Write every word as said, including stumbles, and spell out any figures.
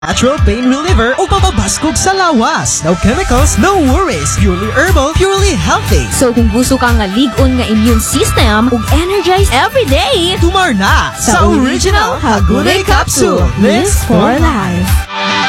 natural pain reliever o papabaskog sa lawas. No chemicals, no worries. Purely herbal, purely healthy. So kung gusto kang nga ligon nga immune system ug energize every day, tumar na sa, sa original Hagunay Capsule. Lives for life.